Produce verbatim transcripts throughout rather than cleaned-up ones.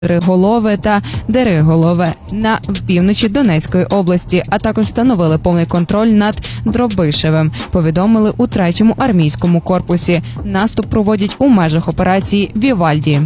Дереголове та Дереголове на півночі Донецької області, а також встановили повний контроль над Дробишевим, повідомили у третьому армійському корпусі. Наступ проводять у межах операції «Вівальді».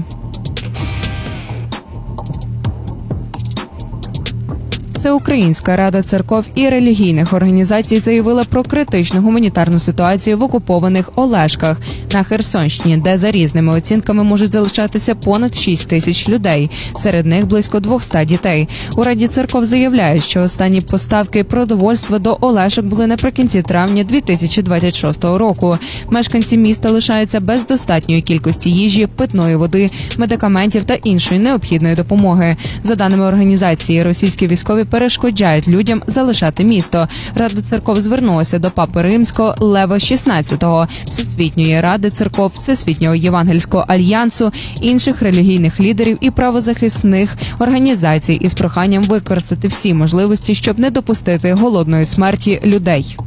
Всеукраїнська рада церков і релігійних організацій заявила про критичну гуманітарну ситуацію в окупованих Олешках на Херсонщині, де за різними оцінками можуть залишатися понад шість тисяч людей, серед них близько двохсот дітей. У Раді церков заявляють, що останні поставки продовольства до Олешок були наприкінці травня дві тисячі двадцять шостого року. Мешканці міста лишаються без достатньої кількості їжі, питної води, медикаментів та іншої необхідної допомоги. За даними організації, російські військові перешкоджають людям залишати місто. Рада церков звернулася до Папи Римського Лева шістнадцятого, Всесвітньої ради церков, Всесвітнього євангельського альянсу, інших релігійних лідерів і правозахисних організацій із проханням використати всі можливості, щоб не допустити голодної смерті людей.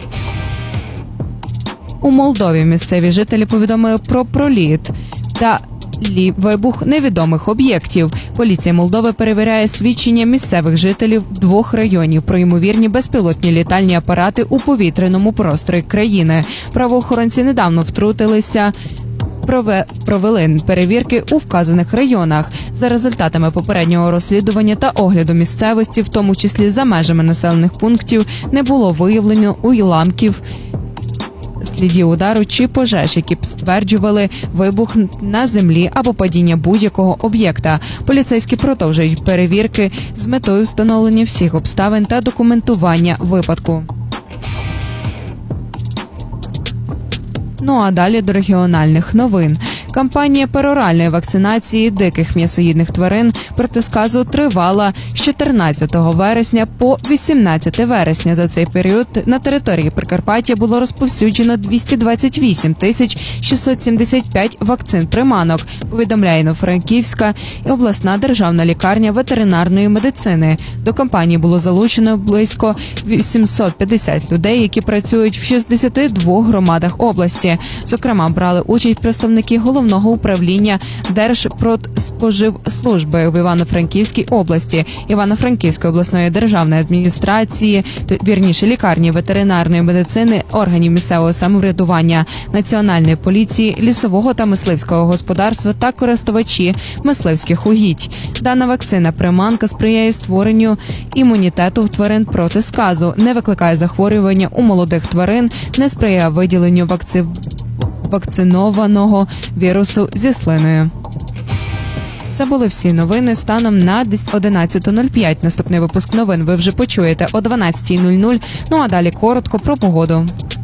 У Молдові місцеві жителі повідомили про проліт та вибух невідомих об'єктів. Поліція Молдови перевіряє свідчення місцевих жителів двох районів про ймовірні безпілотні літальні апарати у повітряному просторі країни. Правоохоронці недавно втрутилися, провели перевірки у вказаних районах. За результатами попереднього розслідування та огляду місцевості, в тому числі за межами населених пунктів, не було виявлено уламків, слідів удару чи пожеж, які б стверджували вибух на землі або падіння будь-якого об'єкта. Поліцейські продовжують перевірки з метою встановлення всіх обставин та документування випадку. Ну а далі до регіональних новин. Кампанія пероральної вакцинації диких м'ясоїдних тварин проти сказу тривала з чотирнадцятого вересня по вісімнадцяте вересня. За цей період на території Прикарпаття було розповсюджено двісті двадцять вісім тисяч шістсот сімдесят п'ять вакцин-приманок, повідомляє Івано-Франківська і обласна державна лікарня ветеринарної медицини. До кампанії було залучено близько вісімсот п'ятдесят людей, які працюють в шістдесяти двох громадах області. Зокрема, брали участь представники головного Головного управління Держпродспоживслужби в Івано-Франківській області, Івано-Франківської обласної державної адміністрації, вірніше лікарні ветеринарної медицини, органів місцевого самоврядування, Національної поліції, лісового та мисливського господарства та користувачі мисливських угідь. Дана вакцина-приманка сприяє створенню імунітету тварин проти сказу, не викликає захворювання у молодих тварин, не сприяє виділенню вакцин вакцинованого вірусу зі слиною. Це були всі новини станом на одинадцята нуль п'ять. Наступний випуск новин ви вже почуєте о дванадцятій нуль нуль. Ну а далі коротко про погоду.